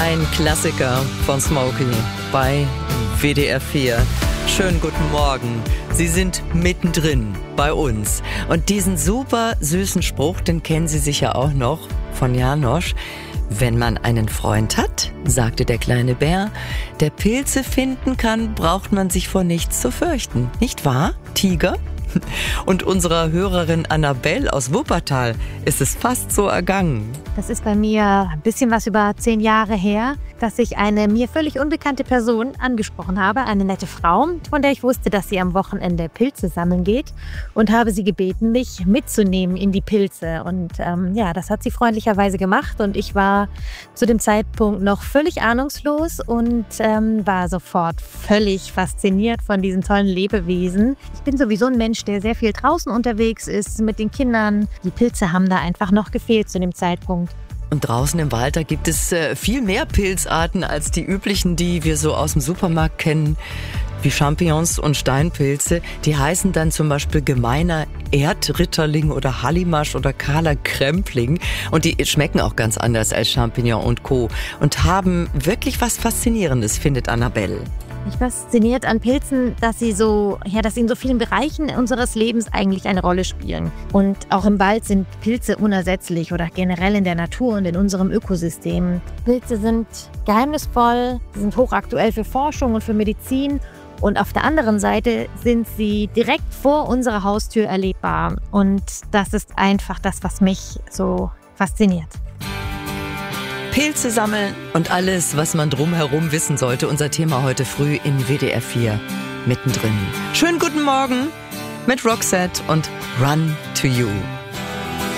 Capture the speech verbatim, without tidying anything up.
Ein Klassiker von Smokey bei W D R vier. Schönen guten Morgen. Sie sind mittendrin bei uns. Und diesen super süßen Spruch, den kennen Sie sicher auch noch von Janosch. Wenn man einen Freund hat, sagte der kleine Bär, der Pilze finden kann, braucht man sich vor nichts zu fürchten. Nicht wahr, Tiger? Und unserer Hörerin Annabelle aus Wuppertal ist es fast so ergangen. Das ist bei mir ein bisschen was über zehn Jahre her, dass ich eine mir völlig unbekannte Person angesprochen habe, eine nette Frau, von der ich wusste, dass sie am Wochenende Pilze sammeln geht, und habe sie gebeten, mich mitzunehmen in die Pilze. Und ähm, ja, das hat sie freundlicherweise gemacht, und ich war zu dem Zeitpunkt noch völlig ahnungslos und ähm, war sofort völlig fasziniert von diesen tollen Lebewesen. Ich bin sowieso ein Mensch, der sehr viel draußen unterwegs ist mit den Kindern. Die Pilze haben da einfach noch gefehlt zu dem Zeitpunkt. Und draußen im Wald, da gibt es äh, viel mehr Pilzarten als die üblichen, die wir so aus dem Supermarkt kennen, wie Champignons und Steinpilze. Die heißen dann zum Beispiel gemeiner Erdritterling oder Hallimasch oder kahler Krempling. Und die schmecken auch ganz anders als Champignon und Co. Und haben wirklich was Faszinierendes, findet Annabelle. Mich fasziniert an Pilzen, dass sie so, ja, dass sie in so vielen Bereichen unseres Lebens eigentlich eine Rolle spielen. Und auch im Wald sind Pilze unersetzlich oder generell in der Natur und in unserem Ökosystem. Pilze sind geheimnisvoll, sie sind hochaktuell für Forschung und für Medizin. Und auf der anderen Seite sind sie direkt vor unserer Haustür erlebbar. Und das ist einfach das, was mich so fasziniert. Pilze sammeln und alles, was man drumherum wissen sollte. Unser Thema heute früh in W D R vier mittendrin. Schönen guten Morgen mit Roxette und Run to You.